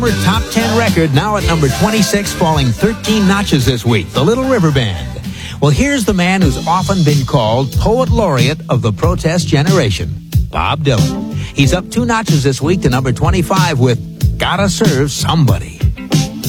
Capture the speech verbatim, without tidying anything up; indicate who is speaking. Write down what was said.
Speaker 1: Top ten record, now at number twenty-six, falling thirteen notches this week, The Little River Band. Well, here's the man who's often been called Poet Laureate of the protest generation, Bob Dylan. He's up two notches this week to number twenty-five with Gotta Serve Somebody.